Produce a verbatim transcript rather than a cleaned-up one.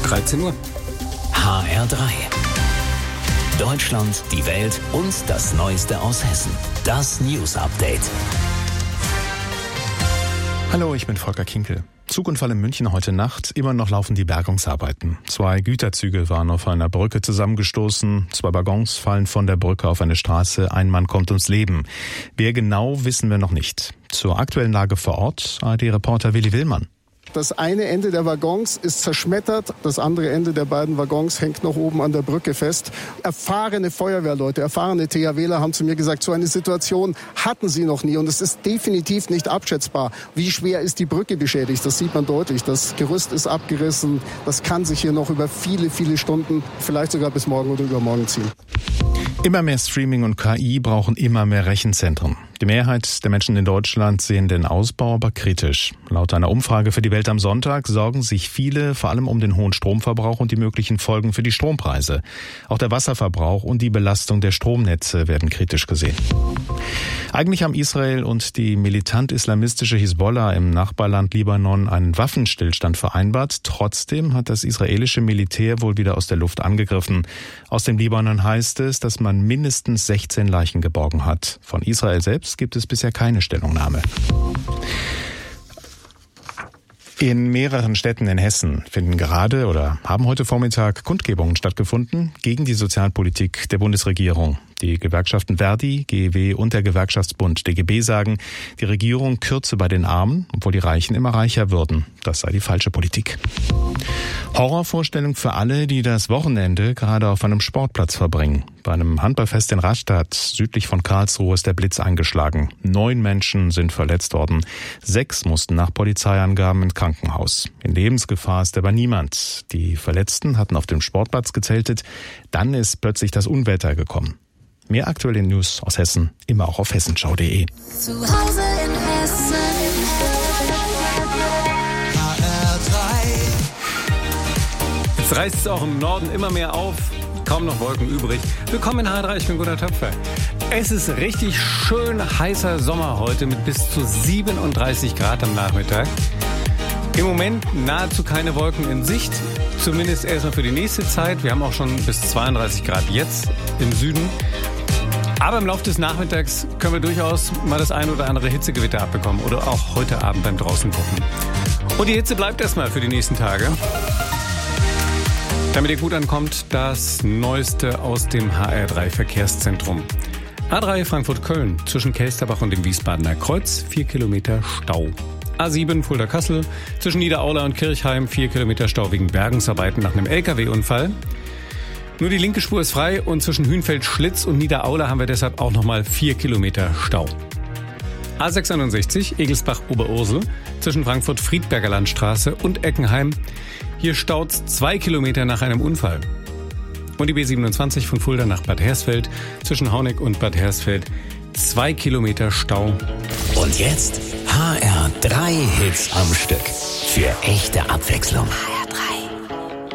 dreizehn Uhr. H R drei. Deutschland, die Welt und das Neueste aus Hessen. Das News Update. Hallo, ich bin Volker Kinkel. Zugunfall in München heute Nacht. Immer noch laufen die Bergungsarbeiten. Zwei Güterzüge waren auf einer Brücke zusammengestoßen. Zwei Waggons fallen von der Brücke auf eine Straße. Ein Mann kommt ums Leben. Wer genau, wissen wir noch nicht. Zur aktuellen Lage vor Ort, A R D-Reporter Willi Willmann. Das eine Ende der Waggons ist zerschmettert, das andere Ende der beiden Waggons hängt noch oben an der Brücke fest. Erfahrene Feuerwehrleute, erfahrene T H Wler haben zu mir gesagt, so eine Situation hatten sie noch nie und es ist definitiv nicht abschätzbar. Wie schwer ist die Brücke beschädigt? Das sieht man deutlich. Das Gerüst ist abgerissen. Das kann sich hier noch über viele, viele Stunden, vielleicht sogar bis morgen oder übermorgen ziehen. Immer mehr Streaming und K I brauchen immer mehr Rechenzentren. Die Mehrheit der Menschen in Deutschland sehen den Ausbau aber kritisch. Laut einer Umfrage für die Welt am Sonntag sorgen sich viele vor allem um den hohen Stromverbrauch und die möglichen Folgen für die Strompreise. Auch der Wasserverbrauch und die Belastung der Stromnetze werden kritisch gesehen. Eigentlich haben Israel und die militant-islamistische Hisbollah im Nachbarland Libanon einen Waffenstillstand vereinbart. Trotzdem hat das israelische Militär wohl wieder aus der Luft angegriffen. Aus dem Libanon heißt es, dass man mindestens sechzehn Leichen geborgen hat. Von Israel selbst gibt es bisher keine Stellungnahme. In mehreren Städten in Hessen finden gerade oder haben heute Vormittag Kundgebungen stattgefunden gegen die Sozialpolitik der Bundesregierung. Die Gewerkschaften Verdi, G E W und der Gewerkschaftsbund D G B sagen, die Regierung kürze bei den Armen, obwohl die Reichen immer reicher würden. Das sei die falsche Politik. Horrorvorstellung für alle, die das Wochenende gerade auf einem Sportplatz verbringen. Bei einem Handballfest in Rastatt, südlich von Karlsruhe, ist der Blitz eingeschlagen. Neun Menschen sind verletzt worden. Sechs mussten nach Polizeiangaben ins Krankenhaus. In Lebensgefahr ist aber niemand. Die Verletzten hatten auf dem Sportplatz gezeltet. Dann ist plötzlich das Unwetter gekommen. Mehr aktuelle News aus Hessen, immer auch auf hessenschau punkt de. Zu Hause in Hessen. H R drei. Jetzt reißt es auch im Norden immer mehr auf. Kaum noch Wolken übrig. Willkommen in H R drei, ich bin Gunnar Töpfer. Es ist richtig schön heißer Sommer heute mit bis zu siebenunddreißig Grad am Nachmittag. Im Moment nahezu keine Wolken in Sicht, zumindest erstmal für die nächste Zeit. Wir haben auch schon bis zweiunddreißig Grad jetzt im Süden. Aber im Laufe des Nachmittags können wir durchaus mal das ein oder andere Hitzegewitter abbekommen oder auch heute Abend beim draußen gucken. Und die Hitze bleibt erstmal für die nächsten Tage. Damit ihr gut ankommt, das Neueste aus dem H R drei Verkehrszentrum. A drei Frankfurt-Köln zwischen Kelsterbach und dem Wiesbadener Kreuz, vier Kilometer Stau. A sieben Fulda-Kassel zwischen Niederaula und Kirchheim, vier Kilometer Stau wegen Bergungsarbeiten nach einem L K W-Unfall. Nur die linke Spur ist frei und zwischen Hünfeld-Schlitz und Niederaula haben wir deshalb auch nochmal vier Kilometer Stau. A sechsundneunzig Egelsbach-Oberursel zwischen Frankfurt-Friedberger Landstraße und Eckenheim. Hier staut's zwei Kilometer nach einem Unfall. Und die B siebenundzwanzig von Fulda nach Bad Hersfeld zwischen Hauneck und Bad Hersfeld. Zwei Kilometer Stau. Und jetzt H R drei Hits am Stück. Für echte Abwechslung.